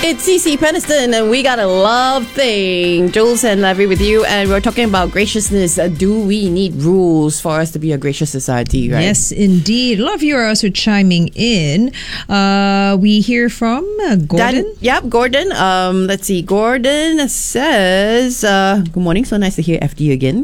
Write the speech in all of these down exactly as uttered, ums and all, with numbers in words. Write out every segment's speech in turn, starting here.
It's Cece Peniston, and we got a love thing. Jules and Levy with you, and we're talking about graciousness. Uh, do we need rules for us to be a gracious society, right? Yes, indeed. A lot of you are also chiming in. Uh, we hear from uh, Gordon. Dan, yep, Gordon. Um, let's see. Gordon says, uh, good morning. So nice to hear F D again.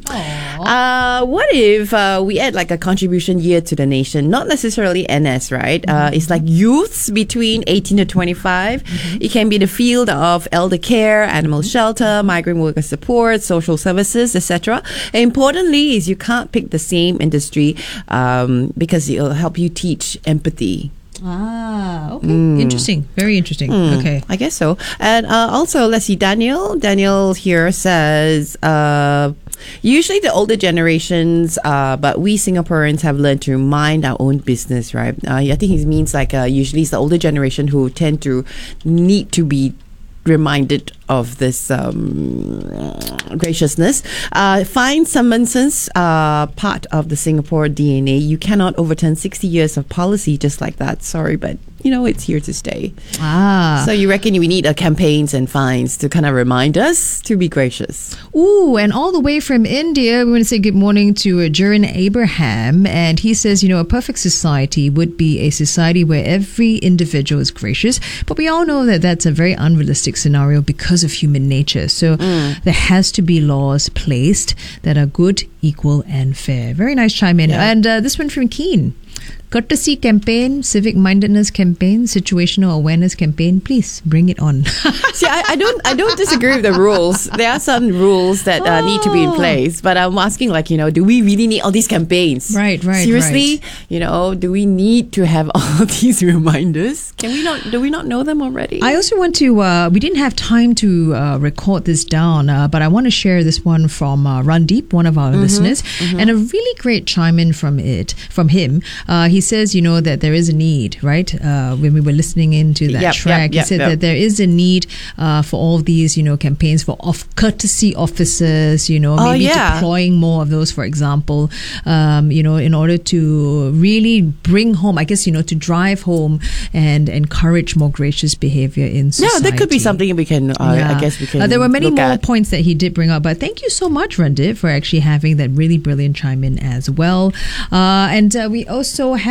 Uh, what if uh, we add like a contribution year to the nation? Not necessarily N S, right? Mm-hmm. Uh, it's like youths between eighteen to twenty-five. Mm-hmm. It can be the field of elder care, animal shelter, migrant worker support, social services, et cetera. Importantly, is you can't pick the same industry um, because it'll help you teach empathy. Ah, okay. Mm. Interesting. Very interesting. Mm, okay. I guess so. And uh, also, let's see, Daniel. Daniel here says, uh, usually the older generations, uh, but we Singaporeans have learned to mind our own business, right? Uh, I think he means like uh, usually it's the older generation who tend to need to be reminded of this um, graciousness. Uh, fine summonses are part of the Singapore D N A. You cannot overturn sixty years of policy just like that. Sorry, but you know, it's here to stay. Ah. So you reckon we need uh, campaigns and fines to kind of remind us to be gracious? Ooh, and all the way from India, we want to say good morning to uh, Jurin Abraham. And he says, you know, a perfect society would be a society where every individual is gracious. But we all know that that's a very unrealistic scenario because of human nature. So mm. there has to be laws placed that are good, equal, and fair. Very nice chime in. Yeah. And uh, this one from Keen. Courtesy campaign, civic mindedness campaign, situational awareness campaign. Please bring it on. See, I, I don't, I don't disagree with the rules. There are some rules that uh, need to be in place, but I'm asking, like, you know, do we really need all these campaigns? Right, right. Seriously, right. you know, do we need to have all these reminders? Can we not? Do we not know them already? I also want to. Uh, we didn't have time to uh, record this down, uh, but I want to share this one from uh, Randeep, one of our mm-hmm, listeners, mm-hmm. and a really great chime in from it, from him. Uh, he says, you know, that there is a need, right? Uh, when we were listening into that yep, track, yep, yep, he said yep. that there is a need uh, for all these, you know, campaigns for off courtesy officers, you know, oh, maybe yeah. deploying more of those, for example, um, you know, in order to really bring home, I guess, you know, to drive home and encourage more gracious behavior in society. Yeah, that could be something we can, uh, yeah. I guess we can uh, There were many more at. points that he did bring up, but thank you so much, Randeep, for actually having that really brilliant chime in as well. Uh, and uh, we also have